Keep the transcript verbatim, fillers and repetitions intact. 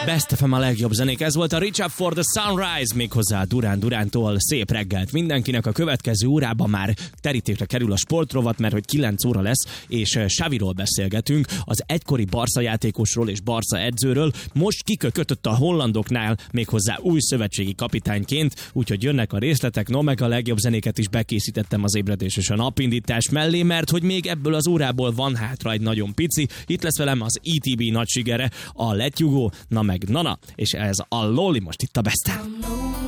Best ef em a legjobb zenék. Ez volt a Reach Up for the Sunrise, méghozzá Durán Durántól. Szép reggelt mindenkinek. A következő órában már terítésre kerül a sportrovat, mert hogy kilenc óra lesz, és Xaviról beszélgetünk, az egykori Barca játékosról és Barca edzőről. Most kikötött a hollandoknál, méghozzá új szövetségi kapitányként, úgyhogy jönnek a részletek, no meg a legjobb zenéket is bekészítettem az ébredés és a napindítás mellé, mert hogy még ebből az órából van hátra egy nagyon pici. Itt lesz velem az i té bé nagy sigere, a Let You Go, na meg Nana, és ez a Loli most itt a Besten.